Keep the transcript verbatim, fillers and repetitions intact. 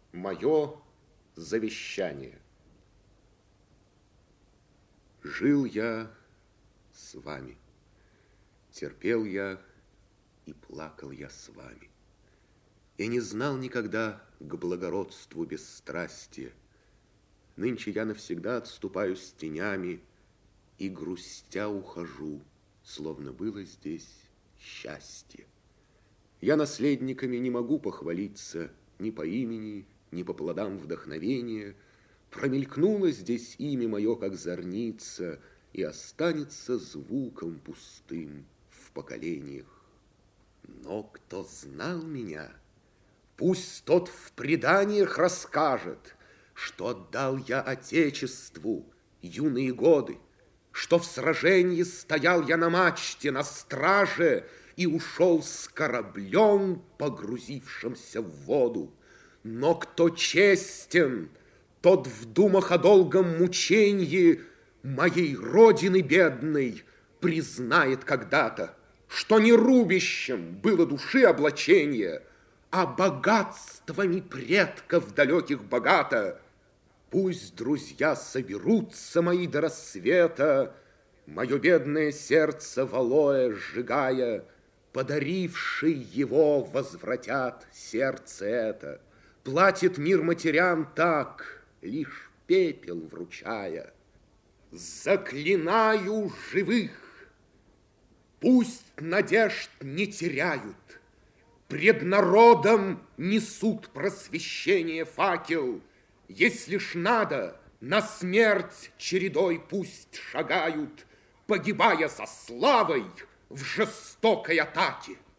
Мое завещание. Жил я с вами, терпел я и плакал я с вами. Я не знал никогда к благородству бесстрастия. Нынче я навсегда отступаю с тенями и грустя ухожу, словно было здесь счастье. Я наследниками не могу похвалиться ни по имени, ни по плодам вдохновения. Промелькнуло здесь имя мое, как зорница, и останется звуком пустым в поколениях. Но кто знал меня, пусть тот в преданиях расскажет, что отдал я Отечеству юные годы, что в сражении стоял я на мачте, на страже, и ушел с кораблем, погрузившимся в воду. Но кто честен, тот в думах о долгом мучении моей родины бедной признает когда-то, что не рубищем было души облачение, а богатствами предков далеких богато. Пусть друзья соберутся мои до рассвета, мое бедное сердце валое сжигая, подаривший его возвратят сердце это. Платит мир матерям так, лишь пепел вручая. Заклинаю живых, пусть надежд не теряют, пред народом несут просвещение факел. Если ж надо, на смерть чередой пусть шагают, погибая со славой в жестокой атаке.